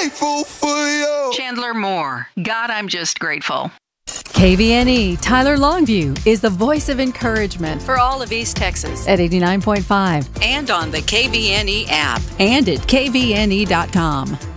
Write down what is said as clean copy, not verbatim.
grateful for you. Chandler Moore. God, I'm just grateful. KVNE Tyler Longview is the voice of encouragement for all of East Texas at 89.5 and on the KVNE app and at kvne.com.